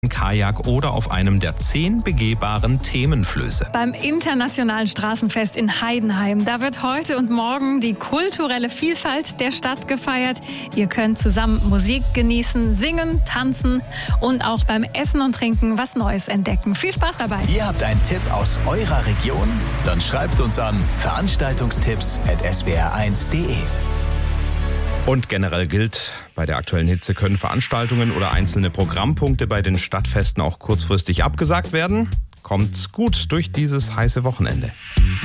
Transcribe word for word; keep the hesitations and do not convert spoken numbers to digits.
Kajak oder auf einem der zehn begehbaren Themenflöße. Beim Internationalen Straßenfest in Heidenheim, da wird heute und morgen die kulturelle Vielfalt der Stadt gefeiert. Ihr könnt zusammen Musik genießen, singen, tanzen und auch beim Essen und Trinken was Neues entdecken. Viel Spaß dabei! Ihr habt einen Tipp aus eurer Region? Dann schreibt uns an veranstaltungstipps at s w r eins punkt d e. Und generell gilt, bei der aktuellen Hitze können Veranstaltungen oder einzelne Programmpunkte bei den Stadtfesten auch kurzfristig abgesagt werden. Kommt gut durch dieses heiße Wochenende.